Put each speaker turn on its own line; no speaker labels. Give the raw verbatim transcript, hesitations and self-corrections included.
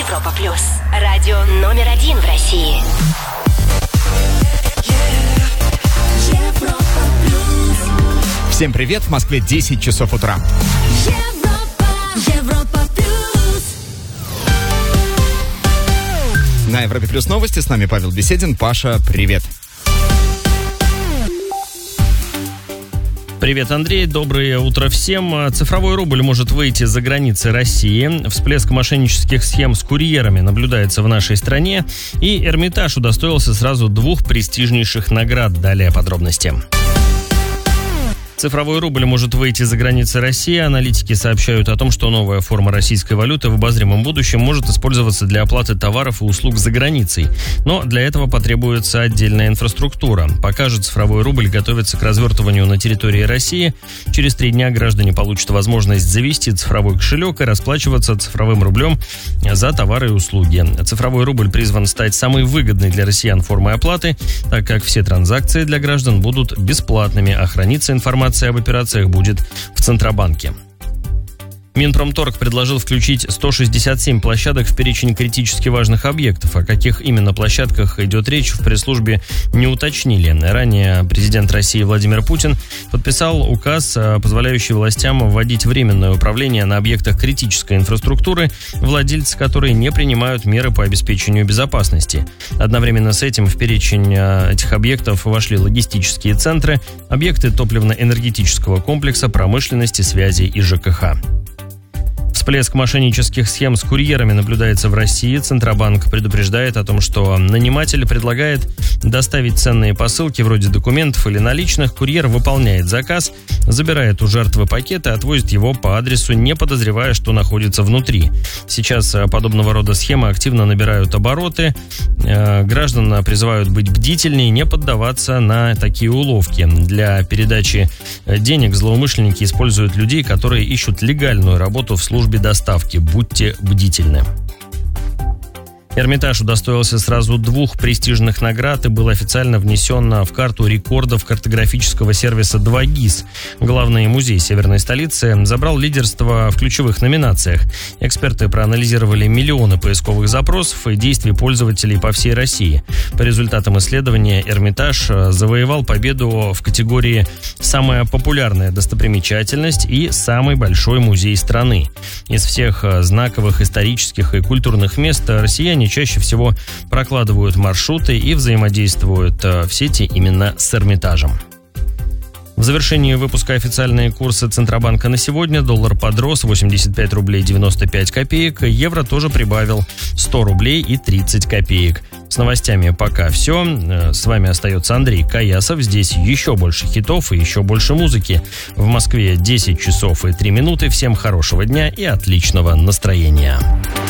Европа плюс. Радио номер один в России. Европа плюс.
Всем привет, в Москве десять часов утра.
Европа, Европа плюс.
На Европе плюс новости, с нами Павел Беседин. Паша, привет.
Привет, Андрей. Доброе утро всем. Цифровой рубль может выйти за границы России. Всплеск мошеннических схем с курьерами наблюдается в нашей стране. И Эрмитаж удостоился сразу двух престижнейших наград. Далее подробности. Цифровой рубль может выйти за границы России. Аналитики сообщают о том, что новая форма российской валюты в обозримом будущем может использоваться для оплаты товаров и услуг за границей. Но для этого потребуется отдельная инфраструктура. Пока же цифровой рубль готовится к развертыванию на территории России. Через три дня граждане получат возможность завести цифровой кошелек и расплачиваться цифровым рублем за товары и услуги. Цифровой рубль призван стать самой выгодной для россиян формой оплаты, так как все транзакции для граждан будут бесплатными, а хранится информация об операциях будет в Центробанке. Минпромторг предложил включить сто шестьдесят семь площадок в перечень критически важных объектов. О каких именно площадках идет речь, в пресс-службе не уточнили. Ранее президент России Владимир Путин подписал указ, позволяющий властям вводить временное управление на объектах критической инфраструктуры, владельцы которой не принимают меры по обеспечению безопасности. Одновременно с этим в перечень этих объектов вошли логистические центры, объекты топливно-энергетического комплекса, промышленности, связи и ЖКХ. Всплеск мошеннических схем с курьерами наблюдается в России. Центробанк предупреждает о том, что наниматель предлагает доставить ценные посылки вроде документов или наличных. Курьер выполняет заказ, забирает у жертвы пакет и отвозит его по адресу, не подозревая, что находится внутри. Сейчас подобного рода схемы активно набирают обороты. Граждан призывают быть бдительнее и не поддаваться на такие уловки. Для передачи денег злоумышленники используют людей, которые ищут легальную работу в службе доставки. Будьте бдительны. Эрмитаж удостоился сразу двух престижных наград и был официально внесен в карту рекордов картографического сервиса два гис. Главный музей северной столицы забрал лидерство в ключевых номинациях. Эксперты проанализировали миллионы поисковых запросов и действий пользователей по всей России. По результатам исследования Эрмитаж завоевал победу в категории «Самая популярная достопримечательность» и «Самый большой музей страны». Из всех знаковых исторических и культурных мест россияне чаще всего прокладывают маршруты и взаимодействуют в сети именно с Эрмитажем. В завершении выпуска официальные курсы Центробанка на сегодня. Доллар подрос восемьдесят пять рублей девяносто пять копеек. Евро тоже прибавил сто рублей и тридцать копеек. С новостями пока все. С вами остается Андрей Каясов. Здесь еще больше хитов и еще больше музыки. В Москве десять часов и три минуты. Всем хорошего дня и отличного настроения.